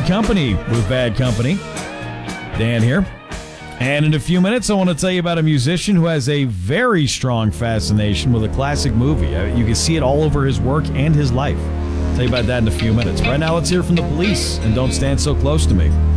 Company with Bad Company. Dan here. And in a few minutes, I want to tell you about a musician who has a very strong fascination with a classic movie. You can see it all over his work and his life. I'll tell you about that in a few minutes. Right now, let's hear from the Police and Don't Stand So Close to Me.